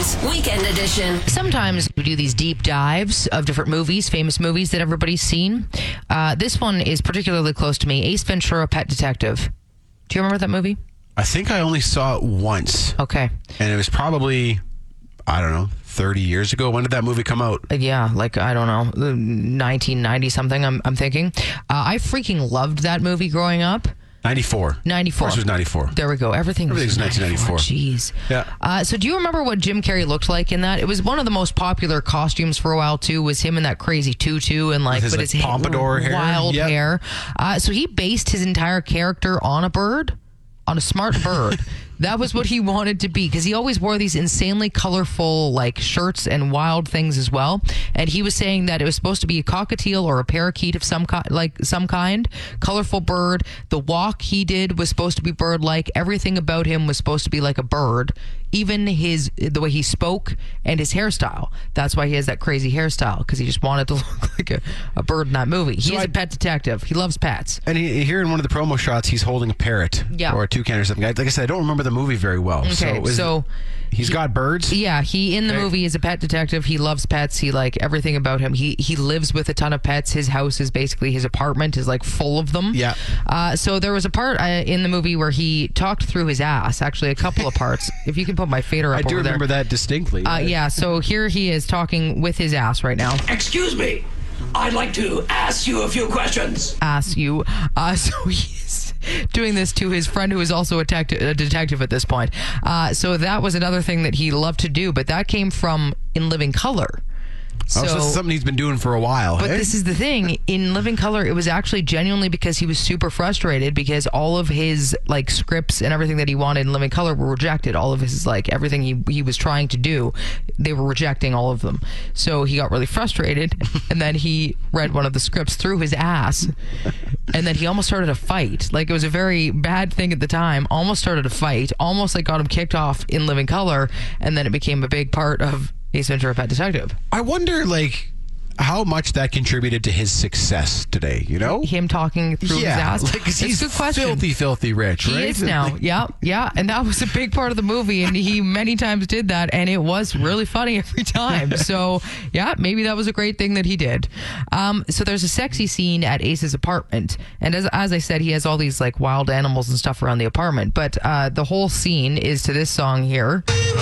Mornings, Weekend Edition. Sometimes we do these deep dives of different movies, famous movies that everybody's seen. This one is particularly close to me. Ace Ventura, Pet Detective. Do you remember that movie? I think I only saw it once. Okay. And it was probably, 30 years ago. When did that movie come out? Yeah, 1990 something, I'm thinking. I freaking loved that movie growing up. 94. 94. Of course it was 94. There we go. Everything's 1994. Jeez. Yeah. So do you remember what Jim Carrey looked like in that? It was one of the most popular costumes for a while, too, was him in that crazy tutu and his pompadour hair. Wild Yep. hair. So he based his entire character on a bird, on a smart bird. That was what he wanted to be, because he always wore these insanely colorful shirts and wild things as well. And he was saying that it was supposed to be a cockatiel or a parakeet of some kind, colorful bird. The walk he did was supposed to be bird-like. Everything about him was supposed to be like a bird. Even the way he spoke and his hairstyle. That's why he has that crazy hairstyle, because he just wanted to look like a bird in that movie. He's a pet detective. He loves pets. And here in one of the promo shots, he's holding a parrot or a toucan or something. Like I said, I don't remember the movie very well. Okay, so he's got birds? Yeah, he in the movie is a pet detective. He loves pets. He everything about him. He lives with a ton of pets. His house is basically his apartment is full of them. Yeah. So there was a part in the movie where he talked through his ass. Actually, a couple of parts. If you can put my fader up I do over remember there. that distinctly. Yeah, so here he is talking with his ass right now. Excuse me. I'd like to ask you a few questions. Ask you. So he's doing this to his friend who is also a detective at this point. So that was another thing that he loved to do, but that came from In Living Color. So this is something he's been doing for a while. But this is the thing. In Living Color, it was actually genuinely because he was super frustrated because all of his scripts and everything that he wanted in Living Color were rejected. All of his everything he was trying to do, they were rejecting all of them. So he got really frustrated, and then he read one of the scripts through his ass, and then he almost started a fight. It was a very bad thing at the time. Almost started a fight. Almost got him kicked off in Living Color, and then it became a big part of Ace Ventura, Pet Detective. I wonder, how much that contributed to his success today, Him talking through his ass? Because he's a good question. filthy rich, right? He is now. Yeah. And that was a big part of the movie, and he many times did that, and it was really funny every time. So, yeah, maybe that was a great thing that he did. So there's a sexy scene at Ace's apartment, and as I said, he has all these, wild animals and stuff around the apartment, but the whole scene is to this song here.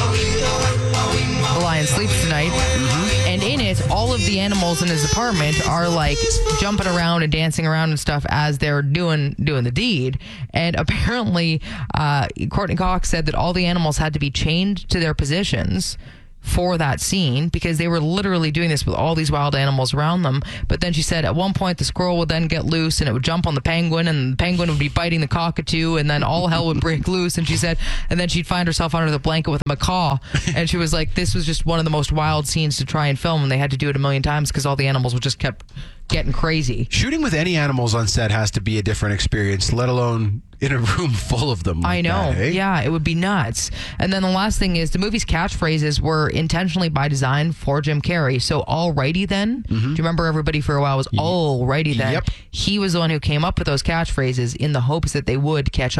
The Lion Sleeps Tonight. Mm-hmm. And in it, all of the animals in his apartment are jumping around and dancing around and stuff as they're doing the deed. And apparently, Courtney Cox said that all the animals had to be chained to their positions for that scene because they were literally doing this with all these wild animals around them. But then she said at one point the squirrel would then get loose and it would jump on the penguin, and the penguin would be biting the cockatoo, and then all hell would break loose. And she said, and then she'd find herself under the blanket with a macaw, and she was like, this was just one of the most wild scenes to try and film, and they had to do it a million times because all the animals would just kept getting crazy. Shooting with any animals on set has to be a different experience, let alone in a room full of them. I know. That, eh? Yeah, it would be nuts. And then the last thing is the movie's catchphrases were intentionally by design for Jim Carrey. So alrighty then. Mm-hmm. Do you remember everybody for a while was alrighty then? Yep. He was the one who came up with those catchphrases in the hopes that they would catch